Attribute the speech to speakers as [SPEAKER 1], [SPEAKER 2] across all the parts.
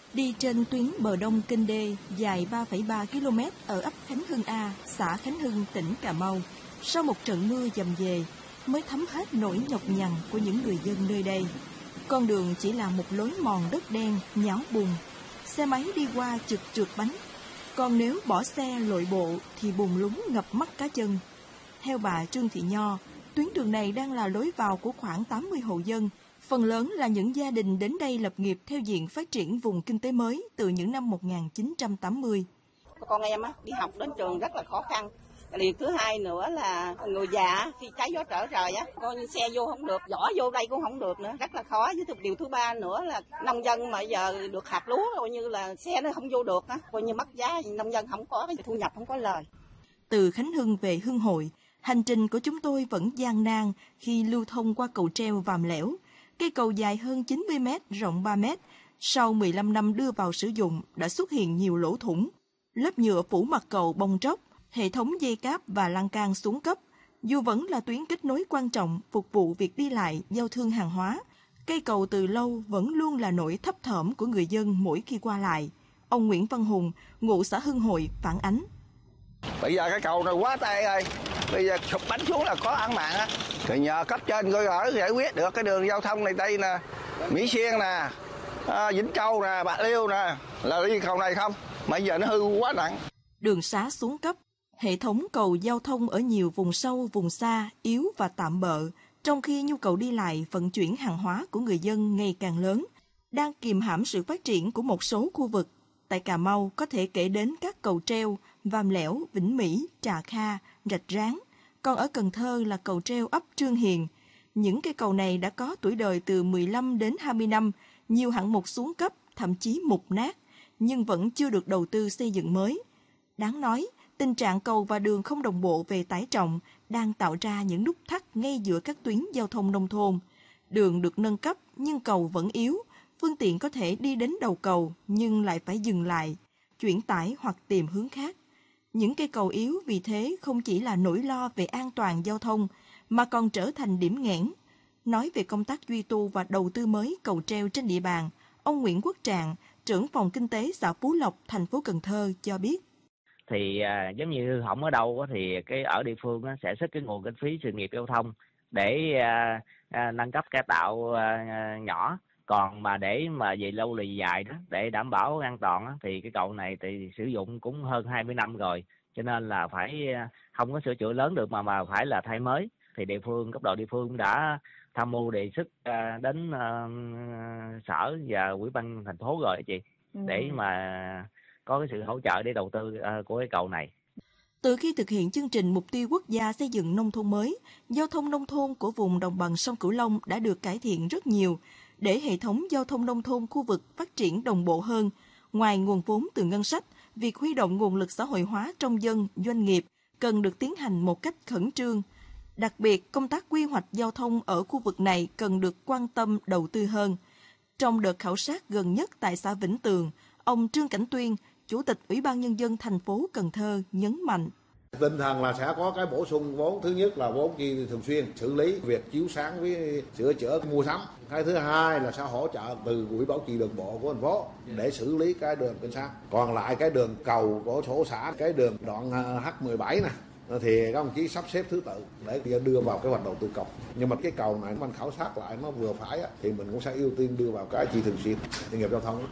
[SPEAKER 1] Đi trên tuyến bờ đông kênh đê dài 3,3 km ở ấp Khánh Hưng A, xã Khánh Hưng, tỉnh Cà Mau, sau một trận mưa dầm dề mới thấm hết nỗi nhọc nhằn của những người dân nơi đây. Con đường chỉ là một lối mòn đất đen, nhão bùn, xe máy đi qua chực trượt bánh. Còn nếu bỏ xe lội bộ thì bùn lún ngập mắt cá chân. Theo bà Trương Thị Nho, tuyến đường này đang là lối vào của khoảng 80 hộ dân, phần lớn là những gia đình đến đây lập nghiệp theo diện phát triển vùng kinh tế mới từ những năm 1980.
[SPEAKER 2] Con em đi học đến trường rất là khó khăn. Điều thứ hai nữa là người già khi trái gió trở trời coi như xe vô không được, giỏ vô đây cũng không được nữa, rất là khó. Với điều thứ ba nữa là nông dân mà giờ được hạt lúa coi như là xe nó không vô được coi như mất giá, nông dân không có thu nhập, không có lời.
[SPEAKER 1] Từ Khánh Hưng về Hưng Hội, hành trình của chúng tôi vẫn gian nan khi lưu thông qua cầu treo Vàm Lẻo. Cây cầu dài hơn 90 mét, rộng 3 mét, sau 15 năm đưa vào sử dụng đã xuất hiện nhiều lỗ thủng. Lớp nhựa phủ mặt cầu bong tróc, hệ thống dây cáp và lan can xuống cấp. Dù vẫn là tuyến kết nối quan trọng phục vụ việc đi lại, giao thương hàng hóa, cây cầu từ lâu vẫn luôn là nỗi thấp thỏm của người dân mỗi khi qua lại. Ông Nguyễn Văn Hùng, ngụ xã Hưng Hội phản ánh.
[SPEAKER 3] Bây giờ cái cầu này quá tệ rồi, bây giờ sụp bánh xuống là có ăn mạng á. Thì nhờ cấp trên coi ở giải quyết được cái đường giao thông này đây nè, Mỹ Xuyên nè, Vĩnh Châu nè, Bạc Liêu nè, là đi cầu này không, mà giờ nó hư quá nặng.
[SPEAKER 1] Đường xá xuống cấp, hệ thống cầu giao thông ở nhiều vùng sâu, vùng xa, yếu và tạm bợ, trong khi nhu cầu đi lại, vận chuyển hàng hóa của người dân ngày càng lớn, đang kìm hãm sự phát triển của một số khu vực. Tại Cà Mau có thể kể đến các cầu treo Vàm Lẻo, Vĩnh Mỹ, Trà Kha, Rạch Ráng. Còn ở Cần Thơ là cầu treo ấp Trương Hiền. Những cây cầu này đã có tuổi đời từ 15 đến 20 năm, nhiều hạng mục xuống cấp, thậm chí mục nát, nhưng vẫn chưa được đầu tư xây dựng mới. Đáng nói, tình trạng cầu và đường không đồng bộ về tải trọng đang tạo ra những nút thắt ngay giữa các tuyến giao thông nông thôn. Đường được nâng cấp nhưng cầu vẫn yếu, phương tiện có thể đi đến đầu cầu nhưng lại phải dừng lại, chuyển tải hoặc tìm hướng khác. Những cây cầu yếu vì thế không chỉ là nỗi lo về an toàn giao thông mà còn trở thành điểm nghẽn. Nói về công tác duy tu và đầu tư mới cầu treo trên địa bàn, ông Nguyễn Quốc Trạng, trưởng phòng kinh tế xã Phú Lộc, thành phố Cần Thơ cho biết.
[SPEAKER 4] Thì giống như hư hỏng ở đâu thì cái ở địa phương sẽ xích cái nguồn kinh phí sự nghiệp giao thông để nâng cấp cải tạo nhỏ. Còn mà để mà về lâu về dài đó, để đảm bảo an toàn thì cái cầu này thì sử dụng cũng hơn 20 năm rồi, cho nên là phải không có sửa chữa lớn được mà phải là thay mới. Thì địa phương, cấp độ địa phương đã tham mưu đề xuất đến sở và ủy ban thành phố rồi chị, để mà có cái sự hỗ trợ để đầu tư của cái cầu này.
[SPEAKER 1] Từ khi thực hiện chương trình mục tiêu quốc gia xây dựng nông thôn mới, giao thông nông thôn của vùng đồng bằng sông Cửu Long đã được cải thiện rất nhiều. Để hệ thống giao thông nông thôn khu vực phát triển đồng bộ hơn, ngoài nguồn vốn từ ngân sách, việc huy động nguồn lực xã hội hóa trong dân, doanh nghiệp cần được tiến hành một cách khẩn trương. Đặc biệt, công tác quy hoạch giao thông ở khu vực này cần được quan tâm đầu tư hơn. Trong đợt khảo sát gần nhất tại xã Vĩnh Tường, ông Trương Cảnh Tuyên, Chủ tịch Ủy ban Nhân dân thành phố Cần Thơ nhấn mạnh.
[SPEAKER 5] Tinh thần là sẽ có cái bổ sung vốn, thứ nhất là vốn chi thường xuyên xử lý việc chiếu sáng với sửa chữa mua sắm. Cái thứ hai là sẽ hỗ trợ từ quỹ bảo trì đường bộ của thành phố để xử lý cái đường kinh sáng. Còn lại cái đường cầu của số xã, cái đường đoạn H17 này thì các đồng chí sắp xếp thứ tự để đưa vào kế hoạch đầu tư công. Nhưng mà cái cầu này mình khảo sát lại nó vừa phải thì mình cũng sẽ ưu tiên đưa vào cái chi thường xuyên sự nghiệp giao thông.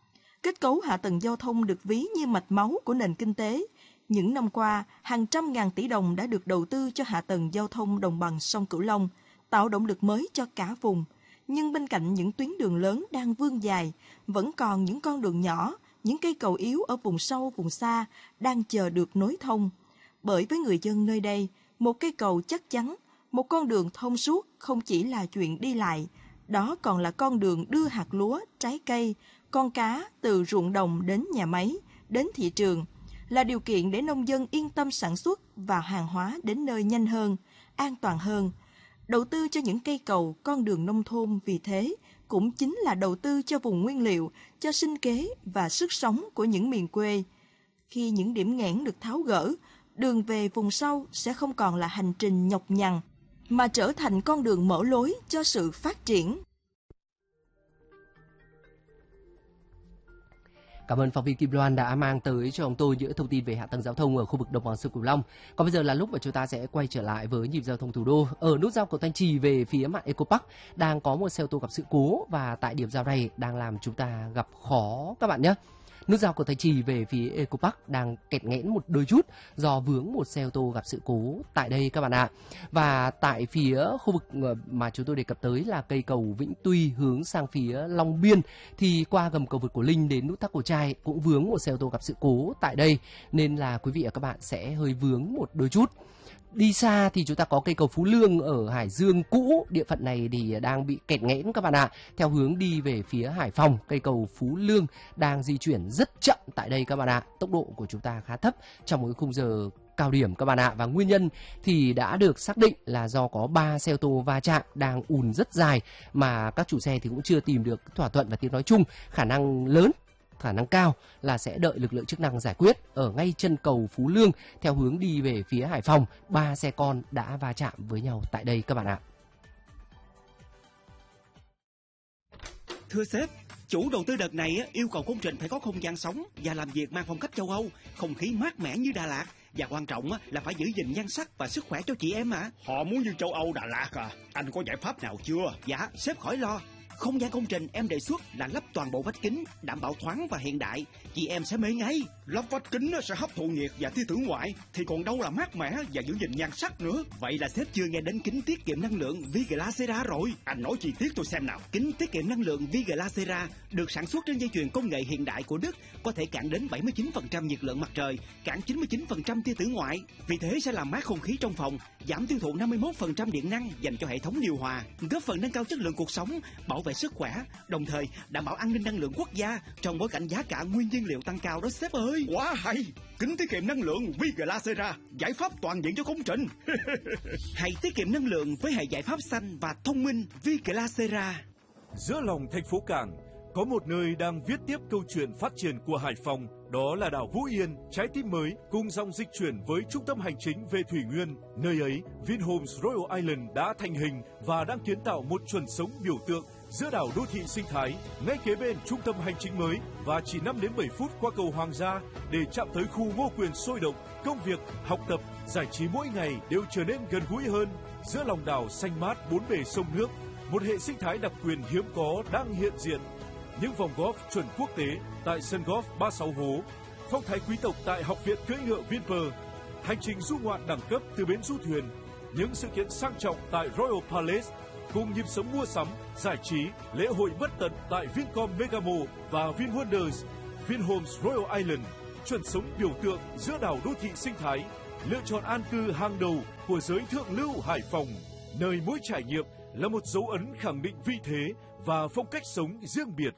[SPEAKER 1] Kết cấu hạ tầng giao thông được ví như mạch máu của nền kinh tế. Những năm qua, hàng trăm ngàn tỷ đồng đã được đầu tư cho hạ tầng giao thông đồng bằng sông Cửu Long, tạo động lực mới cho cả vùng. Nhưng bên cạnh những tuyến đường lớn đang vươn dài, vẫn còn những con đường nhỏ, những cây cầu yếu ở vùng sâu, vùng xa đang chờ được nối thông. Bởi với người dân nơi đây, một cây cầu chắc chắn, một con đường thông suốt không chỉ là chuyện đi lại, đó còn là con đường đưa hạt lúa, trái cây, con cá từ ruộng đồng đến nhà máy, đến thị trường, là điều kiện để nông dân yên tâm sản xuất và hàng hóa đến nơi nhanh hơn, an toàn hơn. Đầu tư cho những cây cầu, con đường nông thôn vì thế cũng chính là đầu tư cho vùng nguyên liệu, cho sinh kế và sức sống của những miền quê. Khi những điểm nghẽn được tháo gỡ, đường về vùng sâu sẽ không còn là hành trình nhọc nhằn, mà trở thành con đường mở lối cho sự phát triển.
[SPEAKER 6] Cảm ơn phóng viên Kim Loan đã mang tới cho chúng tôi những thông tin về hạ tầng giao thông ở khu vực đồng bằng sông Cửu Long. Còn bây giờ là lúc mà chúng ta sẽ quay trở lại với nhịp giao thông thủ đô. Ở nút giao cầu Thanh Trì về phía mạn Eco Park đang có một xe ô tô gặp sự cố và tại điểm giao này đang làm chúng ta gặp khó các bạn nhé. Nút giao cầu Thanh Trì về phía Eco Park đang kẹt nghẽn một đôi chút do vướng một xe ô tô gặp sự cố tại đây các bạn ạ. Và tại phía khu vực mà chúng tôi đề cập tới là cây cầu Vĩnh Tuy hướng sang phía Long Biên thì qua gầm cầu vượt Cổ Linh đến nút thắt Cổ Trai cũng vướng một xe ô tô gặp sự cố tại đây, nên là quý vị và các bạn sẽ hơi vướng một đôi chút. Đi xa thì chúng ta có cây cầu Phú Lương ở Hải Dương cũ, địa phận này thì đang bị kẹt nghẽn các bạn ạ. Theo hướng đi về phía Hải Phòng, cây cầu Phú Lương đang di chuyển rất chậm tại đây các bạn ạ. Tốc độ của chúng ta khá thấp trong một khung giờ cao điểm các bạn ạ. Và nguyên nhân thì đã được xác định là do có 3 xe ô tô va chạm đang ùn rất dài mà các chủ xe thì cũng chưa tìm được thỏa thuận và tiếng nói chung. Khả năng cao là sẽ đợi lực lượng chức năng giải quyết. Ở ngay chân cầu Phú Lương theo hướng đi về phía Hải Phòng, 3 xe con đã va chạm với nhau tại đây các bạn ạ.
[SPEAKER 7] Thưa sếp, chủ đầu tư đợt này yêu cầu công trình phải có không gian sống và làm việc mang phong cách châu Âu, không khí mát mẻ như Đà Lạt. Và quan trọng là phải giữ gìn nhan sắc và sức khỏe cho chị em ạ.
[SPEAKER 8] Họ muốn như châu Âu Đà Lạt à? Anh có giải pháp nào chưa?
[SPEAKER 7] Dạ, sếp khỏi lo. Không gian công trình em đề xuất là lắp toàn bộ vách kính, đảm bảo thoáng và hiện đại. Chị em sẽ mê ngay.
[SPEAKER 8] Lắp vách kính sẽ hấp thụ nhiệt và tia tử ngoại, thì còn đâu là mát mẻ và giữ gìn nhan sắc nữa.
[SPEAKER 7] Vậy là sếp chưa nghe đến kính tiết kiệm năng lượng Viglasera rồi.
[SPEAKER 8] Anh nói chi tiết tôi xem nào.
[SPEAKER 7] Kính tiết kiệm năng lượng Viglasera được sản xuất trên dây chuyền công nghệ hiện đại của Đức, có thể cản đến 79% nhiệt lượng mặt trời, cản 99% tia tử ngoại. Vì thế sẽ làm mát không khí trong phòng, giảm tiêu thụ 51% điện năng dành cho hệ thống điều hòa, góp phần nâng cao chất lượng cuộc sống, bảo vệ sức khỏe, đồng thời đảm bảo an ninh năng lượng quốc gia trong bối cảnh giá cả nguyên nhiên liệu tăng cao đó sếp ơi.
[SPEAKER 8] Quá hay! Kính tiết kiệm năng lượng Viglasera, giải pháp toàn diện cho công trình.
[SPEAKER 7] Hãy tiết kiệm năng lượng với hệ giải pháp xanh và thông minh Viglasera.
[SPEAKER 9] Giữa lòng thành phố Cảng có một nơi đang viết tiếp câu chuyện phát triển của Hải Phòng, đó là đảo Vũ Yên, trái tim mới cùng dòng dịch chuyển với trung tâm hành chính về Thủy Nguyên. Nơi ấy, Vinhomes Royal Island đã thành hình và đang kiến tạo một chuẩn sống biểu tượng giữa đảo đô thị sinh thái, ngay kế bên trung tâm hành chính mới và chỉ 5 đến 7 phút qua cầu Hoàng gia để chạm tới khu Ngô Quyền sôi động. Công việc, học tập, giải trí mỗi ngày đều trở nên gần gũi hơn. Giữa lòng đảo xanh mát bốn bề sông nước, một hệ sinh thái đặc quyền hiếm có đang hiện diện. Những vòng golf chuẩn quốc tế tại sân golf 36 hố, phong thái quý tộc tại học viện cưỡi ngựa Vinpearl, hành trình du ngoạn đẳng cấp từ bến du thuyền, những sự kiện sang trọng tại Royal Palace, cùng nhịp sống mua sắm, giải trí, lễ hội bất tận tại Vincom Megamo và VinWonders. Vinhomes Royal Island, chuẩn sống biểu tượng giữa đảo đô thị sinh thái, lựa chọn an cư hàng đầu của giới thượng lưu Hải Phòng, nơi mỗi trải nghiệm là một dấu ấn khẳng định vị thế và phong cách sống riêng biệt.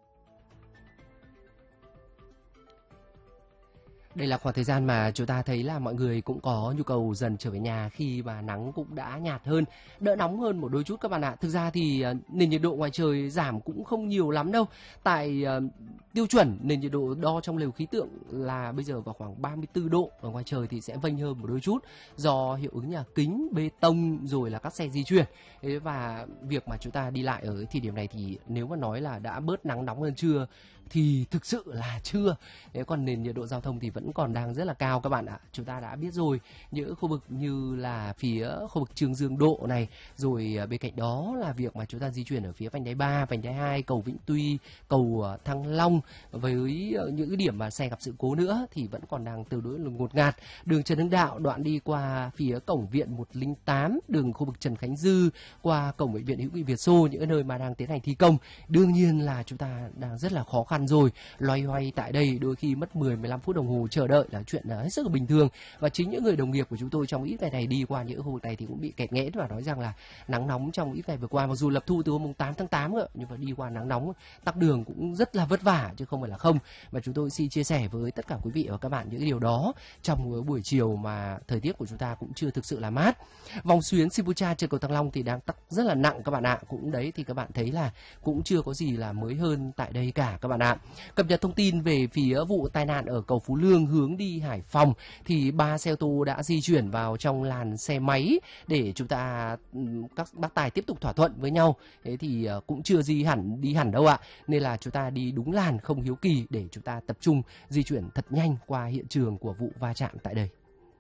[SPEAKER 6] Đây là khoảng thời gian mà chúng ta thấy là mọi người cũng có nhu cầu dần trở về nhà khi mà nắng cũng đã nhạt hơn, đỡ nóng hơn một đôi chút các bạn ạ. Thực ra thì nền nhiệt độ ngoài trời giảm cũng không nhiều lắm đâu. Tại tiêu chuẩn nền nhiệt độ đo trong lều khí tượng là bây giờ vào khoảng 34 độ, ở ngoài trời thì sẽ vênh hơn một đôi chút do hiệu ứng nhà kính, bê tông rồi là các xe di chuyển. Và việc mà chúng ta đi lại ở thời điểm này thì nếu mà nói là đã bớt nắng nóng hơn chưa thì thực sự là chưa. Còn nền nhiệt độ giao thông thì vẫn còn đang rất là cao các bạn ạ. Chúng ta đã biết rồi, những khu vực như là phía khu vực Chương Dương Độ này, rồi bên cạnh đó là việc mà chúng ta di chuyển ở phía vành đai 3, vành đai 2, cầu Vĩnh Tuy, cầu Thăng Long, với những cái điểm mà xe gặp sự cố nữa thì vẫn còn đang tương đối là ngột ngạt. Đường Trần Hưng Đạo đoạn đi qua phía cổng viện 108, đường khu vực Trần Khánh Dư qua cổng bệnh viện Hữu nghị Việt Xô, những nơi mà đang tiến hành thi công, đương nhiên là chúng ta đang rất là khó khăn rồi. Loay hoay tại đây đôi khi mất 10-15 phút đồng hồ chờ đợi là chuyện hết sức là bình thường. Và chính những người đồng nghiệp của chúng tôi trong ít ngày này đi qua những khu vực này thì cũng bị kẹt nghẽn và nói rằng là nắng nóng trong ít ngày vừa qua, mặc dù lập thu từ hôm 8 tháng 8 rồi, nhưng mà đi qua nắng nóng tắc đường cũng rất là vất vả chứ không phải là không. Và chúng tôi xin chia sẻ với tất cả quý vị và các bạn những cái điều đó trong buổi chiều mà thời tiết của chúng ta cũng chưa thực sự là mát. Vòng xuyến Sipucha trên cầu Thăng Long thì đang tắc rất là nặng các bạn ạ. Cũng đấy thì các bạn thấy là cũng chưa có gì là mới hơn tại đây cả các bạn ạ. Cập nhật thông tin về phía vụ tai nạn ở cầu Phú Lương Dương hướng đi Hải Phòng thì 3 xe ô tô đã di chuyển vào trong làn xe máy để chúng ta các bác tài tiếp tục thỏa thuận với nhau. Thế thì cũng chưa đi hẳn đâu ạ. Nên là chúng ta đi đúng làn không hiếu kỳ để chúng ta tập trung di chuyển thật nhanh qua hiện trường của vụ va chạm tại đây.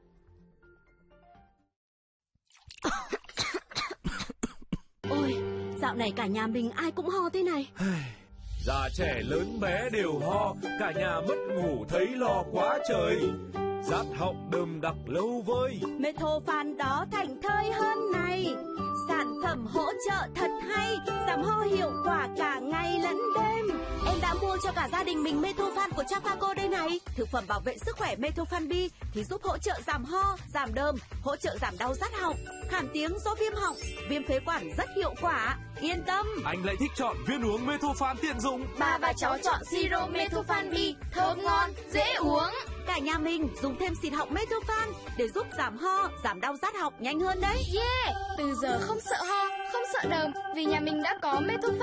[SPEAKER 10] Ôi, dạo này cả nhà mình ai cũng ho thế này.
[SPEAKER 9] Già trẻ lớn bé đều ho, cả nhà mất ngủ thấy lo quá trời. Rát họng đơm đặc lâu vơi.
[SPEAKER 10] Methophan đó thành thơi hơn này. Sản phẩm hỗ trợ thật hay, giảm ho hiệu quả cả ngày lẫn đêm. Em đã mua cho cả gia đình mình Methophan của Trafaco đây này. Thực phẩm bảo vệ sức khỏe Methophan B thì giúp hỗ trợ giảm ho, giảm đờm, hỗ trợ giảm đau rát họng, khản tiếng do viêm họng, viêm phế quản rất hiệu quả. Yên tâm.
[SPEAKER 9] Anh lại thích chọn viên uống Methophan tiện dụng.
[SPEAKER 10] Ba và cháu chọn siro Methophan B, thơm ngon, dễ uống. Cả nhà mình dùng thêm xịt họng Methophan để giúp giảm ho, giảm đau rát họng nhanh hơn đấy.
[SPEAKER 11] Yeah, từ giờ không sợ ho, không sợ đờm vì nhà mình đã có Methophan.